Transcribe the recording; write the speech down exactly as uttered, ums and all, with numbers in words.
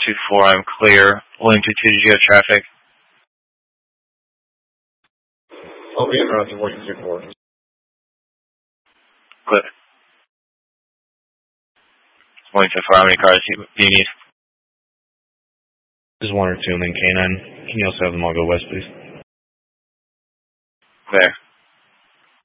two four, I'm clear. Wellington two to Geo traffic. Oh, yeah, Roger, Wellington two four. Clear. Wellington four, how many cars do you need? Just one or two, and then K nine. Can you also have them all go west, please? Clear.